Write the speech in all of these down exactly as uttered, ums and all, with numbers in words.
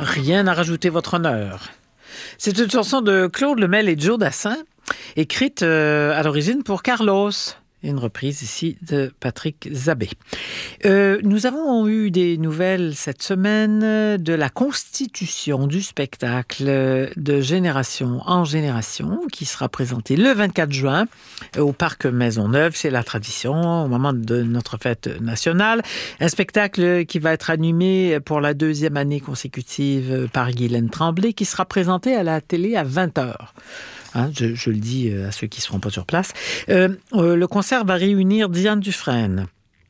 Rien à rajouter, votre honneur. C'est une chanson de Claude Lemel et Joe Dassin, écrite euh, à l'origine pour Carlos. Une reprise ici de Patrick Zabé. Euh, nous avons eu des nouvelles cette semaine de la constitution du spectacle de Génération en Génération qui sera présenté le vingt-quatre juin au Parc Maisonneuve. C'est la tradition au moment de notre fête nationale. Un spectacle qui va être animé pour la deuxième année consécutive par Guylaine Tremblay qui sera présenté à la télé à vingt heures. Hein, je, je le dis à ceux qui ne seront pas sur place. Euh, euh, le concert va réunir Diane Dufresne,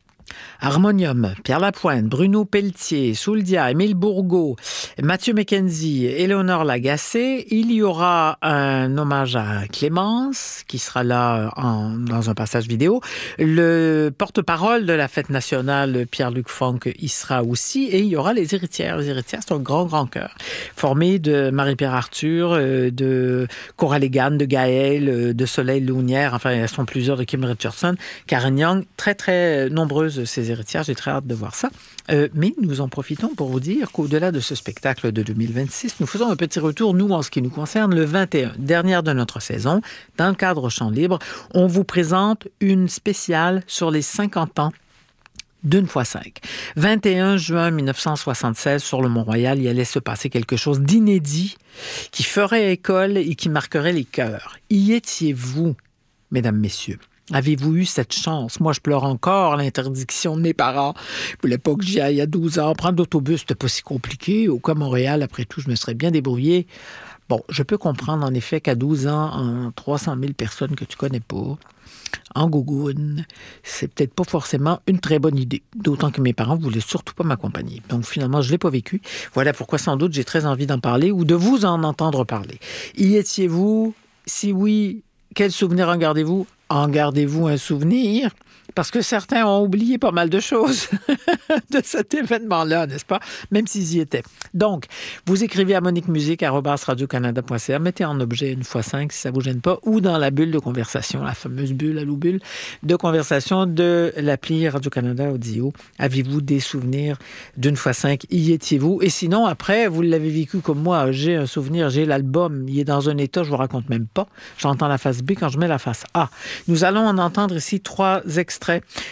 Harmonium, Pierre Lapointe, Bruno Pelletier, Souldia, Émile Bourgault, Mathieu Mackenzie, Éléonore Lagacé. Il y aura un hommage à Clémence qui sera là en, dans un passage vidéo. Le porte-parole de la fête nationale, Pierre-Luc Funk, y sera aussi. Et il y aura les héritières. Les héritières, c'est un grand, grand chœur formé de Marie-Pierre Arthur, de Coralie Gann, de Gaël, de Soleil Lounière. Enfin, elles sont plusieurs, de Kim Richardson, Karen Young. Très, très nombreuses ces héritières. J'ai très hâte de voir ça. Euh, mais nous en profitons pour vous dire qu'au-delà de ce spectacle de deux mille vingt-six, nous faisons un petit retour, nous, en ce qui nous concerne, le vingt et un, dernière de notre saison. Dans le cadre Chant libre, on vous présente une spéciale sur les cinquante ans d'une fois cinq. vingt et un juin mille neuf cent soixante-seize, sur le Mont-Royal, il allait se passer quelque chose d'inédit qui ferait école et qui marquerait les cœurs. Y étiez-vous, mesdames, messieurs? Avez-vous eu cette chance? Moi, je pleure encore l'interdiction de mes parents. Ils ne voulaient pas que j'y aille il y a douze ans. Prendre l'autobus, c'était pas si compliqué. Au cas Montréal, après tout, je me serais bien débrouillée. Bon, je peux comprendre en effet qu'à douze ans, en trois cent mille personnes que tu connais pas, en gougoune, c'est peut-être pas forcément une très bonne idée. D'autant que mes parents ne voulaient surtout pas m'accompagner. Donc finalement, je ne l'ai pas vécu. Voilà pourquoi sans doute j'ai très envie d'en parler ou de vous en entendre parler. Y étiez-vous? Si oui, quel souvenir en gardez-vous? En gardez-vous un souvenir? Parce que certains ont oublié pas mal de choses de cet événement-là, n'est-ce pas? Même s'ils y étaient. Donc, vous écrivez à monique musique arobase radio canada point c a, mettez en objet une fois cinq si ça vous gêne pas, ou dans la bulle de conversation, la fameuse bulle à l'eau-bulle de conversation de l'appli Radio-Canada Audio. Avez-vous des souvenirs d'une fois cinq? Y étiez-vous? Et sinon, après, vous l'avez vécu comme moi, j'ai un souvenir, j'ai l'album, il est dans un état, je vous raconte même pas. J'entends la face B quand je mets la face A. Nous allons en entendre ici trois extraits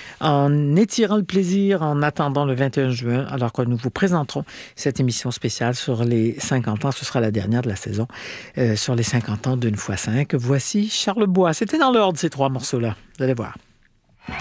en étirant le plaisir, en attendant le vingt et un juin, alors que nous vous présenterons cette émission spéciale sur les cinquante ans. Ce sera la dernière de la saison, euh, sur les cinquante ans d'une fois cinq. Voici Charles Bois. C'était dans l'ordre, ces trois morceaux-là. Vous allez voir.